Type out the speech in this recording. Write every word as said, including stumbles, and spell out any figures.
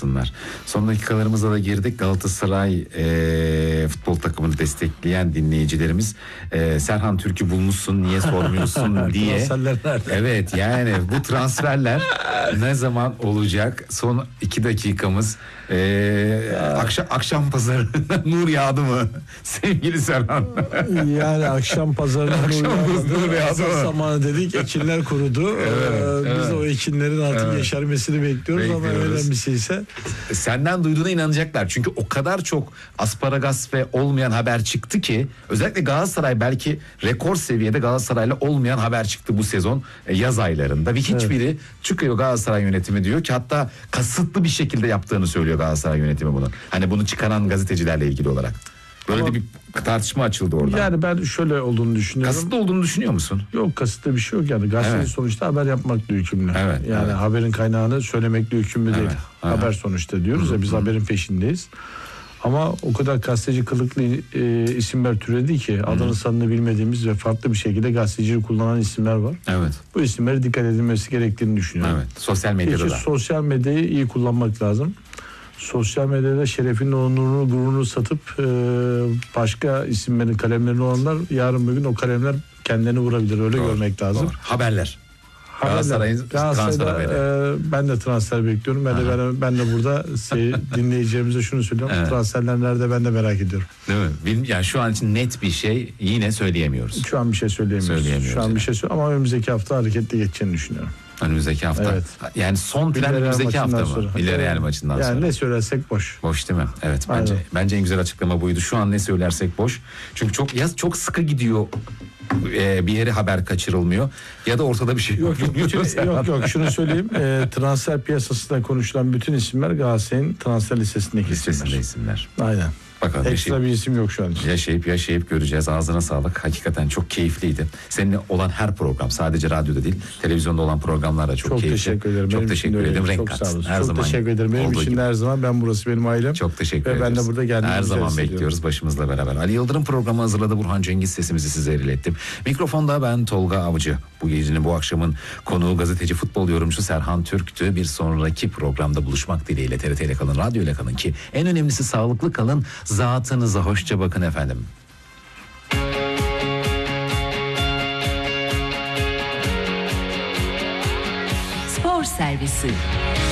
buyursunlar. Son dakikalarımıza da girdik. Galatasaray e, futbol takımını destekleyen dinleyicilerimiz e, Serhan Türk'ü bulmuşsun niye sormuyorsun diye. Transferler nerede? Evet, yani bu transferler ne zaman olacak? Son iki dakikamız. Ee, akşam, akşam pazarı nur yağdı mı sevgili Serhan? Yani akşam pazarına Akşam nur yağdı mı? zamanı dedik, ekinler kurudu. Evet, ee, evet. Biz o ekinlerin artık Evet. yeşermesini bekliyoruz, Bekliyoruz. ama önemlisi ise Senden duyduğuna inanacaklar. Çünkü o kadar çok asparagas ve olmayan haber çıktı ki, özellikle Galatasaray belki rekor seviyede Galatasaray'la olmayan haber çıktı bu sezon e, yaz aylarında. Ve hiçbiri evet. çıkıyor Galatasaray yönetimi diyor ki, hatta kasıtlı bir şekilde yaptığını söylüyor Galatasaray yönetimi bunu. Hani bunu çıkaran gazetecilerle ilgili olarak. Böyle Ama, de bir tartışma açıldı orada. Yani ben şöyle olduğunu düşünüyorum. Kasıtlı olduğunu düşünüyor musun? Yok, kasıtlı bir şey yok yani. Gazete evet. sonuçta haber yapmakla yükümlü. Evet, yani evet. haberin kaynağını söylemekle yükümlü evet, değil. Evet. Haber sonuçta diyoruz ya, biz hı. haberin peşindeyiz. Ama o kadar gazeteci kılıklı e, isimler türedi ki, Hı-hı. adını sanını bilmediğimiz ve farklı bir şekilde gazeteciyi kullanan isimler var. Evet. Bu isimlere dikkat edilmesi gerektiğini düşünüyorum. Evet. Sosyal medyada da. Sosyal medyayı iyi kullanmak lazım. Sosyal medyada şerefinin, onurunu, gururunu satıp e, başka isimlerin kalemlerini olanlar yarın bugün o kalemler kendilerini vurabilir. Öyle doğru, görmek lazım. Doğru. Haberler. Galatasaray'ın transfer haberi. E, ben de transfer bekliyorum. Ben de ben, ben de burada şey, dinleyicilerimize şunu söylüyorum. Evet. Transferler nerede, ben de merak ediyorum. Değil mi? Benim, yani şu an için net bir şey yine söyleyemiyoruz. Şu an bir şey söyleyemiyoruz. söyleyemiyoruz şu an yani. bir şey söyle ama önümüzdeki hafta hareketli geçeceğini düşünüyorum. Önümüzdeki hafta. Evet. Yani son plan önümüzdeki hafta mı? Villarreal maçından yani sonra. Yani ne söylersek boş. Boş değil mi? Evet, bence Aynen. bence en güzel açıklama buydu. Şu an ne söylersek boş. Çünkü çok ya çok sıkı gidiyor. Ee, bir yere haber kaçırılmıyor ya da ortada bir şey yok. Yok yok, bütün, yok, yok şunu söyleyeyim. E, transfer piyasasında konuşulan bütün isimler Galatasaray'ın transfer listesindeki Listesinde isimler. isimler. Aynen. Bakalım, ekstra yaşayıp, bir isim yok şu an için. Yaşayıp yaşayıp göreceğiz. Ağzına sağlık. Hakikaten çok keyifliydi. Seninle olan her program, sadece radyoda değil, televizyonda olan programlar da çok, çok keyifli. Teşekkür ederim. Çok benim teşekkür ederim. Renk çok sağ olun. Her çok zaman teşekkür ederim. Benim için de her zaman, ben burası benim ailem. Çok teşekkür ederiz. Ve ben de burada geldim. Her zaman bekliyoruz başımızla beraber. Ali Yıldırım programı hazırladı. Burhan Cengiz sesimizi sizlere ilettim. Mikrofonda ben Tolga Avcı. Bu gecenin, bu akşamın konuğu gazeteci, futbol yorumcusu Serhan Türk'tü. Bir sonraki programda buluşmak dileğiyle. T R T ile kalın, radyo ile kalın ki en önemlisi sağlıklı kalın. Zatınıza hoşça bakın efendim. Spor servisi.